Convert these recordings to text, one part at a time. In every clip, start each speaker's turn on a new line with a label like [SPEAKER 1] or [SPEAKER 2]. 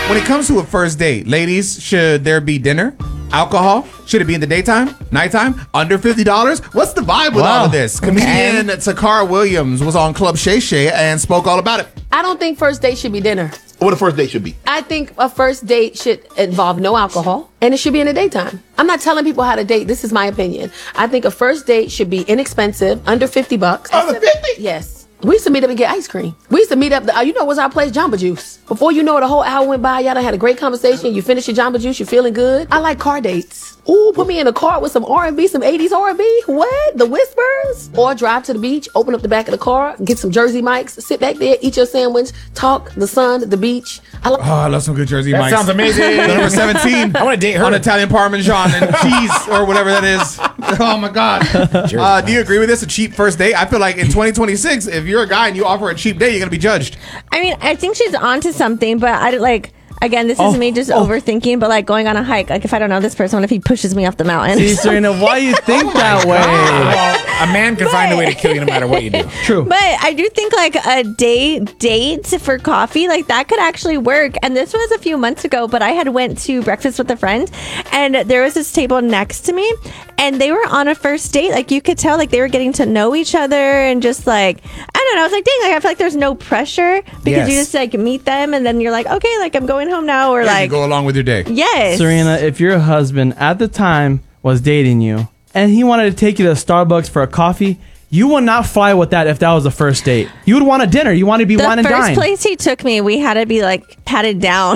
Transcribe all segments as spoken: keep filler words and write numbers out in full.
[SPEAKER 1] When it comes to a first date, ladies, should there be dinner? Alcohol? Should it be in the daytime? Nighttime? Under fifty dollars? What's the vibe with
[SPEAKER 2] Wow.
[SPEAKER 1] all of this? Comedian
[SPEAKER 3] Okay.
[SPEAKER 1] Takara Williams was on Club Shay Shay and spoke all about it.
[SPEAKER 3] I don't think first date should be dinner.
[SPEAKER 4] What a first date should be.
[SPEAKER 3] I think a first date should involve no alcohol and it should be in the daytime. I'm not telling people how to date. This is my opinion. I think a first date should be inexpensive, under fifty bucks.
[SPEAKER 4] Under fifty?
[SPEAKER 3] Yes. We used to meet up and get ice cream. We used to meet up, the, uh, you know what's our place? Jamba Juice. Before you know it, a whole hour went by. Y'all done had a great conversation. You finish your Jamba Juice. You're feeling good. I like car dates. Ooh, put me in a car with some R and B, some eighties R and B. What? The Whispers? Or drive to the beach, open up the back of the car, get some Jersey Mike's, sit back there, eat your sandwich, talk, the sun, the beach. I like.
[SPEAKER 1] Oh, I love some good Jersey
[SPEAKER 2] That
[SPEAKER 1] Mike's.
[SPEAKER 2] sounds amazing.
[SPEAKER 1] Number seventeen.
[SPEAKER 2] I want to date her.
[SPEAKER 1] On Italian Parmesan and cheese or whatever that is. Oh my God. Uh, do you agree with this? A cheap first date? I feel like in twenty twenty-six, if you're a guy and you offer a cheap date, you're going to be judged.
[SPEAKER 5] I mean, I think she's onto something, but I don't like. Again, this is
[SPEAKER 2] Oh,
[SPEAKER 5] me just
[SPEAKER 2] oh.
[SPEAKER 5] overthinking, but like going on a hike. Like if I don't know this person, what if he pushes me off the mountain?
[SPEAKER 6] See, Serena, why you think that way?
[SPEAKER 2] Well, a man can find a way to kill you no matter what you do.
[SPEAKER 6] True.
[SPEAKER 5] But I do think like a day date for coffee, like that could actually work. And this was a few months ago, but I had went to breakfast with a friend and there was this table next to me and they were on a first date. Like you could tell like they were getting to know each other and just like, I don't know. I was like, dang, like I feel like there's no pressure because you
[SPEAKER 2] Yes.
[SPEAKER 5] just like meet them and then you're like, okay, like I'm going home now or
[SPEAKER 1] Yeah,
[SPEAKER 5] like,
[SPEAKER 1] you go along with your day.
[SPEAKER 5] yes.
[SPEAKER 6] Serena, if your husband at the time was dating you and he wanted to take you to Starbucks for a coffee, you would not fly with that if that was the first date. You would want a dinner. You want to be
[SPEAKER 5] The
[SPEAKER 6] wine and
[SPEAKER 5] first
[SPEAKER 6] dine.
[SPEAKER 5] place he took me, we had to be like patted down.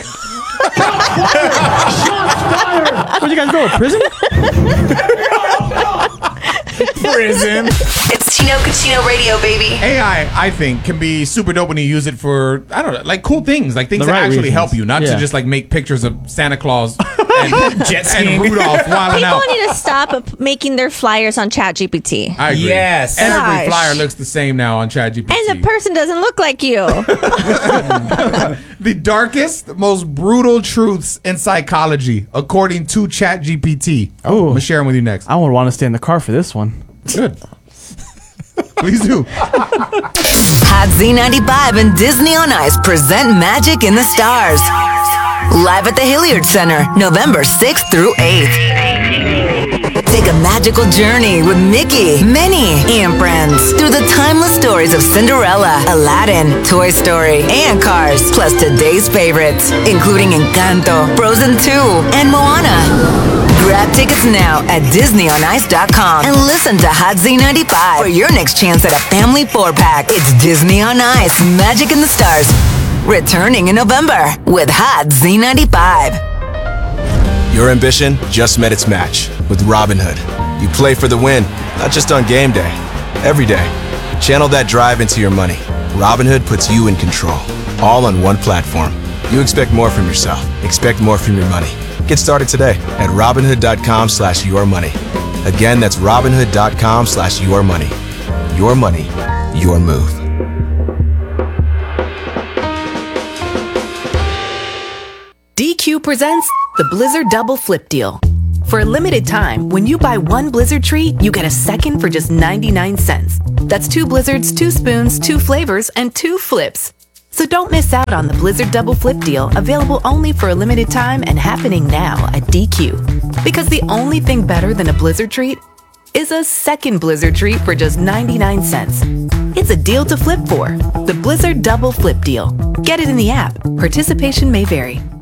[SPEAKER 6] Where'd you guys go? Prison?
[SPEAKER 2] Prison.
[SPEAKER 7] It's Chino Cucino Radio, baby.
[SPEAKER 1] A I, I think, can be super dope when you use it for, I don't know, like cool things, like things
[SPEAKER 6] The
[SPEAKER 1] that
[SPEAKER 6] right
[SPEAKER 1] actually
[SPEAKER 6] reasons.
[SPEAKER 1] help you, not
[SPEAKER 6] Yeah.
[SPEAKER 1] to just like make pictures of Santa Claus and,
[SPEAKER 2] Jet
[SPEAKER 1] and
[SPEAKER 2] skiing.
[SPEAKER 1] Rudolph wilding
[SPEAKER 5] People
[SPEAKER 1] out.
[SPEAKER 5] need to stop making their flyers on ChatGPT.
[SPEAKER 1] I agree.
[SPEAKER 2] Yes.
[SPEAKER 1] Every
[SPEAKER 5] Gosh.
[SPEAKER 1] flyer looks the same now on ChatGPT.
[SPEAKER 5] And the person doesn't look like you.
[SPEAKER 1] The darkest, most brutal truths in psychology, according to ChatGPT.
[SPEAKER 6] Oh.
[SPEAKER 1] I'm gonna share them with you next.
[SPEAKER 6] I would want to stay in the car for this one.
[SPEAKER 1] Good. Please do.
[SPEAKER 7] Hot Z ninety-five and Disney on Ice present Magic in the Stars. Live at the Hilliard Center, November sixth through eighth. Take a magical journey with Mickey, Minnie, and friends through the timeless stories of Cinderella, Aladdin, Toy Story, and Cars, plus today's favorites, including Encanto, Frozen two, and Moana. Grab tickets now at disney on ice dot com and listen to Hot Z ninety-five for your next chance at a family four-pack. It's Disney on Ice, Magic in the Stars, returning in November with Hot Z ninety-five.
[SPEAKER 8] Your ambition just met its match with Robinhood. You play for the win, not just on game day, every day. Channel that drive into your money. Robinhood puts you in control, all on one platform. You expect more from yourself. Expect more from your money. Get started today at Robinhood.com slash your money. Again, that's Robinhood.com slash your money. Your money, your move.
[SPEAKER 9] D Q presents the Blizzard Double Flip Deal. For a limited time, when you buy one Blizzard treat, you get a second for just ninety-nine cents. That's two Blizzards, two spoons, two flavors, and two flips. So don't miss out on the Blizzard Double Flip Deal, available only for a limited time and happening now at D Q. Because the only thing better than a Blizzard treat is a second Blizzard treat for just ninety-nine cents. It's a deal to flip for. The Blizzard Double Flip Deal. Get it in the app. Participation may vary.